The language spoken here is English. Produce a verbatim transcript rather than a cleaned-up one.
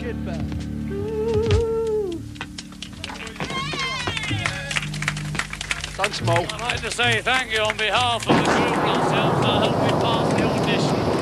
Shitbag. Thanks, Mo. I'd like to say thank you on behalf of the group and ourselves for helping pass the audition.